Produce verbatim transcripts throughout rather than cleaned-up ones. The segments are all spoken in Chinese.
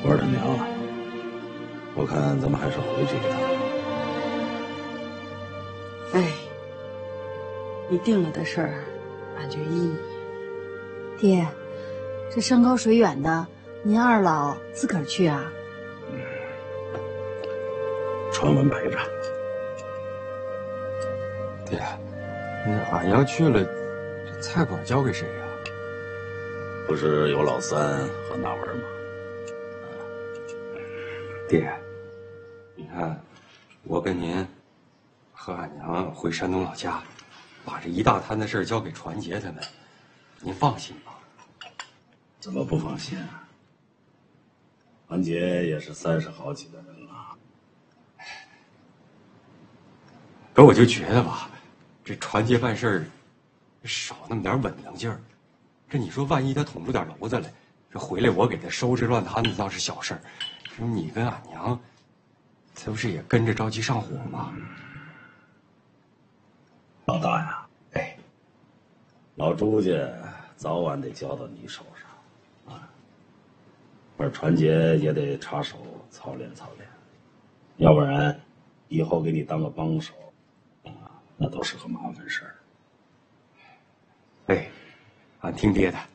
花儿他娘，我看咱们还是回去一趟。 哎，你定了的事儿，俺就依你。 爹，这山高水远的，您二老自个儿去啊？ 嗯，传闻陪着。 爹，那俺要去了，这菜馆交给谁呀？ 不是有老三和那文吗？ 爹，你看，我跟您和俺娘回山东老家，把这一大摊的事交给传杰他们，您放心吧。 怎么不放心啊？传杰也是三十好几的人了。 可我就觉得吧，这传杰办事儿少那么点稳当劲儿。这你说，万一他捅出点娄子来，这回来我给他收拾乱摊子倒是小事儿，这你跟俺娘，这不是也跟着着急上火吗？ 老大呀， 哎， 老朱家早晚得交到你手上，啊，而传杰也得插手操练操练，要不然以后给你当个帮手，啊，那都是个麻烦事儿。 哎，俺听爹的。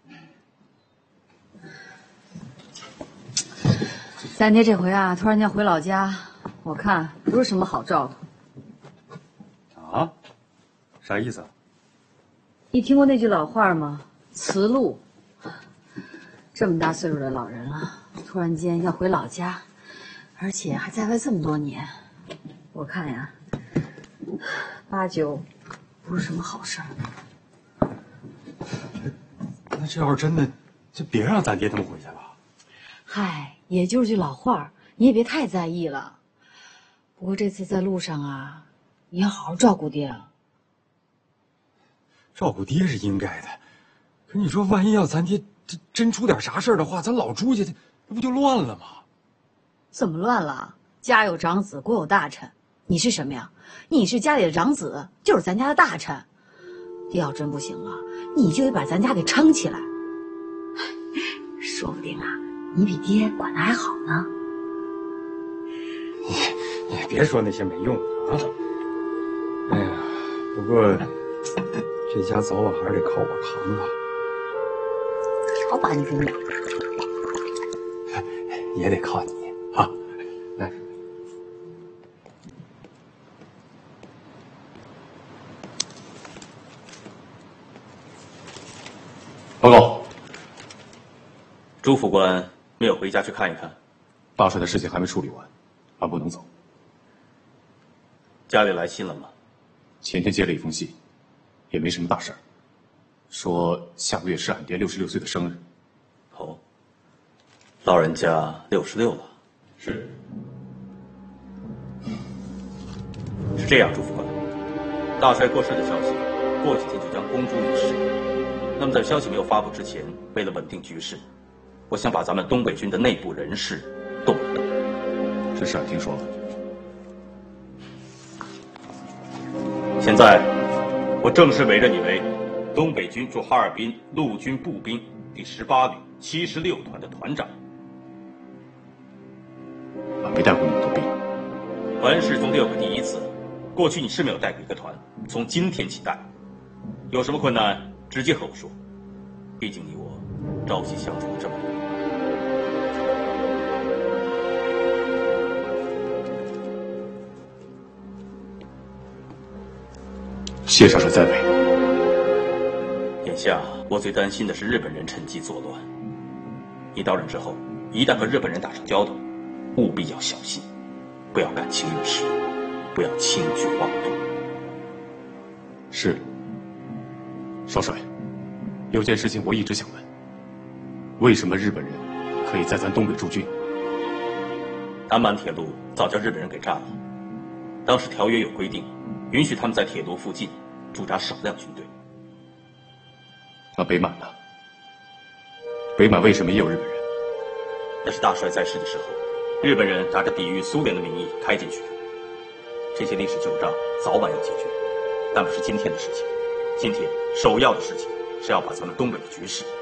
咱爹这回啊，突然间回老家，我看不是什么好兆头。 啊？啥意思啊？ 你听过那句老话吗？辞路。这么大岁数的老人了，突然间要回老家，而且还在外这么多年，我看呀，八九不是什么好事儿。 那这要是真的，就别让咱爹他们回去了。 嗨，也就是句老话，你也别太在意了。不过这次在路上啊，你要好好照顾爹啊。 照顾爹是应该的，可你说，万一要咱爹这真出点啥事儿的话，咱老朱家这不就乱了吗？ 怎么乱了？家有长子，国有大臣。你是什么呀？你是家里的长子，就是咱家的大臣。爹要真不行了，你就得把咱家给撑起来。说不定啊，你比爹管得还好呢。 你你别说那些没用的啊！哎呀，不过这家早晚还是得靠我扛吧。 少把你给你， 也得靠你啊！来， 报告， 朱副官没有回家去看一看。 大帅的事情还没处理完，俺不能走。 家里来信了吗？ 前天接了一封信，也没什么大事儿，说下个月是俺爹六十六岁的生日。 哦，老人家六十六了。 是。 是这样，朱副官，大帅过世的消息，过几天就将公诸于世。那么在消息没有发布之前，为了稳定局势，我想把咱们东北军的内部人事动一动。 这是俺听说了。 现在，我正式委任你为东北军驻哈尔滨陆军步兵第十八旅七十六团的团长。 俺没带过那么多兵。 团事中得有个第一次，过去你是没有带过一个团，从今天起带。有什么困难，直接和我说。毕竟你我朝夕相处了这么久。 谢少帅栽培。 眼下我最担心的是日本人趁机作乱。你到任之后，一旦和日本人打上交道，务必要小心，不要感情用事，不要轻举妄动。 是。少帅，有件事情我一直想问：为什么日本人可以在咱东北驻军？ 南满铁路早叫日本人给占了，当时条约有规定，允许他们在铁路附近驻扎少量军队。 那北满呢？北满为什么也有日本人？ 那是大帅在世的时候，日本人打着抵御苏联的名义开进去的。这些历史旧账早晚要解决，但不是今天的事情。今天首要的事情是要把咱们东北的局势